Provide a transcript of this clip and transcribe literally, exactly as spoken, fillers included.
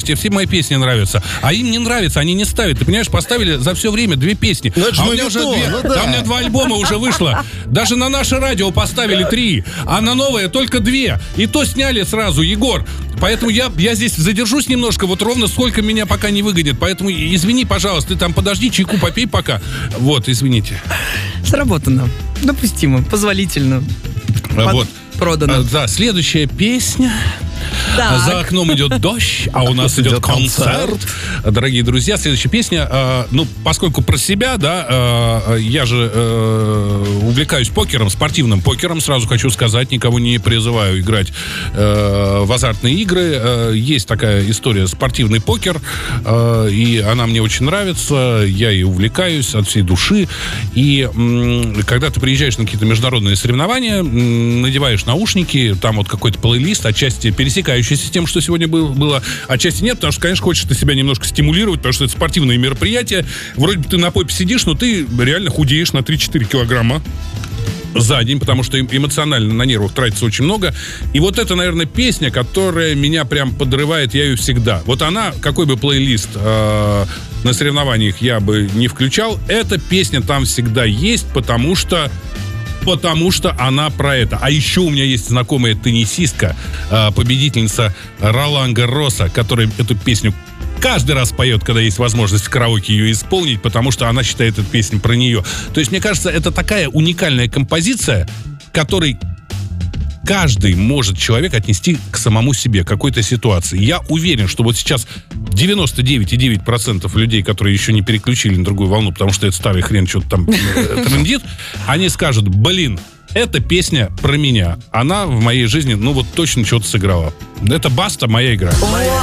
тебе все мои песни нравятся. А им не нравится, они не ставят. Ты понимаешь, поставили за все время две песни. Ну, это же а у меня уже мовитон, две, ну да. а у меня два альбома уже вышло. Даже на наше радио поставили три, а на новое только две. И то сняли сразу, Егор. Поэтому я, я здесь задержусь немножко, вот ровно сколько меня пока не выгонит. Поэтому извини, пожалуйста, ты там подожди, чайку попей пока. Вот, извините. Сработано. Допустимо, позволительно. А, вот. Продано. А, да, следующая песня. Так. За окном идет дождь, а у нас идет концерт. Дорогие друзья, следующая песня. Э, ну, поскольку про себя, да, э, я же э, увлекаюсь покером, спортивным покером, сразу хочу сказать, никого не призываю играть э, в азартные игры. Э, есть такая история, спортивный покер, э, и она мне очень нравится, я ей увлекаюсь от всей души. И м, когда ты приезжаешь на какие-то международные соревнования, м, надеваешь наушники, там вот какой-то плейлист, отчасти пересекающийся с тем, что сегодня был, было, отчасти нет, потому что, конечно, хочешь ты себя немножко стимулировать, потому что это спортивное мероприятие. Вроде бы ты на попе сидишь, но ты реально худеешь на три-четыре килограмма за день, потому что эмоционально на нервах тратится очень много. И вот это, наверное, песня, которая меня прям подрывает, я ее всегда. Вот она, какой бы плейлист э, на соревнованиях я бы не включал, эта песня там всегда есть, потому что Потому что она про это. А еще у меня есть знакомая теннисистка, победительница Ролан Гарроса, которая эту песню каждый раз поет, когда есть возможность в караоке ее исполнить, потому что она считает эту песню про нее. То есть, мне кажется, это такая уникальная композиция, которой каждый может человек отнести к самому себе, к какой-то ситуации. Я уверен, что вот сейчас девяносто девять и девять десятых процента людей, которые еще не переключили на другую волну, потому что это старый хрен что-то там трендит, они скажут: блин, эта песня про меня. Она в моей жизни, ну вот точно что-то сыграла. Это Баста, моя игра.